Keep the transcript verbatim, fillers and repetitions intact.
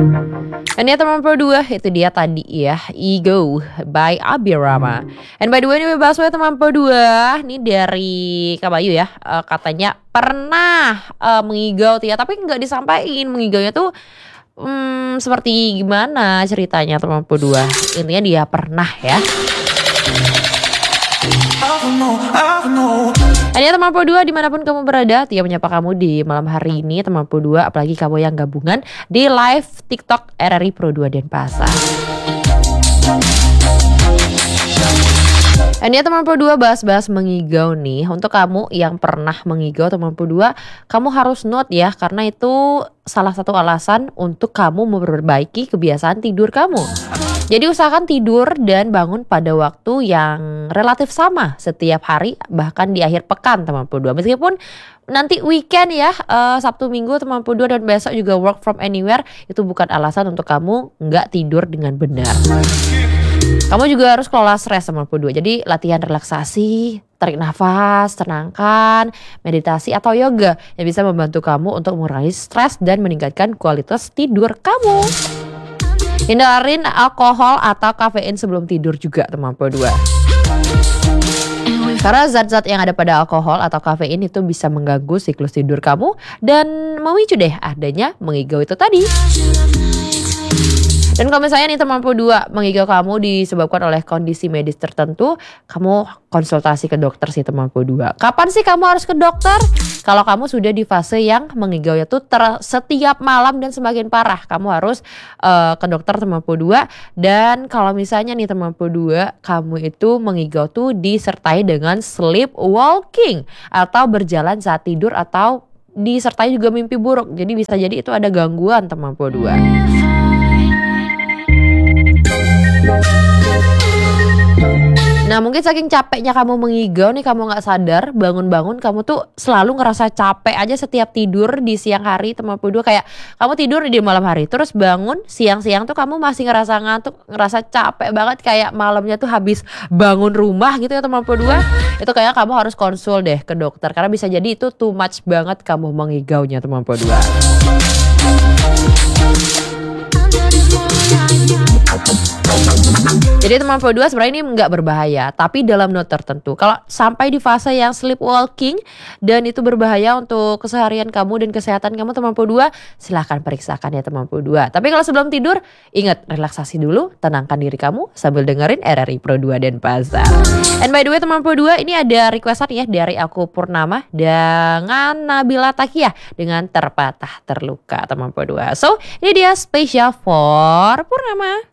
Ini teman pro dua, itu dia tadi ya, Ego by Abirama. And by the way ini bahas teman pro dua, ini dari Kak Bayu ya, uh, katanya pernah uh, mengigau ya, tapi nggak disampaikan mengigaunya tuh hmm, seperti gimana ceritanya teman pro dua. Intinya dia pernah ya. Ini teman pro dua dimanapun kamu berada, Tia menyapa kamu di malam hari ini teman pro dua, apalagi kamu yang gabungan di live TikTok R R I Pro dua Denpasar. Ini teman pro dua bahas-bahas mengigau nih. Untuk kamu yang pernah mengigau teman pro dua, kamu harus note ya, karena itu salah satu alasan untuk kamu memperbaiki kebiasaan tidur kamu. Jadi usahakan tidur dan bangun pada waktu yang relatif sama setiap hari, bahkan di akhir pekan teman pro dua. Meskipun nanti weekend ya, uh, Sabtu Minggu teman pro dua dan besok juga work from anywhere, itu bukan alasan untuk kamu nggak tidur dengan benar. Kamu juga harus kelola stres teman pro dua. Jadi latihan relaksasi, tarik nafas, tenangkan, meditasi atau yoga yang bisa membantu kamu untuk mengurangi stres dan meningkatkan kualitas tidur kamu. Hindarin alkohol atau kafein sebelum tidur juga teman pro dua. Karena zat-zat yang ada pada alkohol atau kafein itu bisa mengganggu siklus tidur kamu dan memicu deh adanya mengigau itu tadi. Dan kalau misalnya nih teman pro dua mengigau kamu disebabkan oleh kondisi medis tertentu, kamu konsultasi ke dokter sih teman pro dua. Kapan sih kamu harus ke dokter? Kalau kamu sudah di fase yang mengigau itu ter- setiap malam dan semakin parah, kamu harus uh, ke dokter teman pro dua. Dan kalau misalnya nih teman pro dua, kamu itu mengigau tuh disertai dengan sleepwalking atau berjalan saat tidur atau disertai juga mimpi buruk. Jadi bisa jadi itu ada gangguan teman pro dua. Nah mungkin saking capeknya kamu mengigau nih, kamu gak sadar bangun-bangun kamu tuh selalu ngerasa capek aja setiap tidur di siang hari teman pro dua. Kayak kamu tidur di malam hari, terus bangun siang-siang tuh kamu masih ngerasa ngantuk, ngerasa capek banget, kayak malamnya tuh habis bangun rumah gitu ya teman pro dua. Itu kayak kamu harus konsul deh ke dokter, karena bisa jadi itu too much banget kamu mengigaunya teman pro dua. Jadi teman pro dua sebenarnya ini nggak berbahaya, tapi dalam note tertentu. Kalau sampai di fase yang sleepwalking dan itu berbahaya untuk keseharian kamu dan kesehatan kamu teman pro dua, silahkan periksakan ya teman pro dua. Tapi kalau sebelum tidur, ingat relaksasi dulu, tenangkan diri kamu sambil dengerin R R I Pro dua Denpasar. And by the way teman pro dua, ini ada requestan ya dari aku Purnama dengan Nabila Takia dengan Terpatah Terluka teman pro dua. So ini dia spesial for Purnama.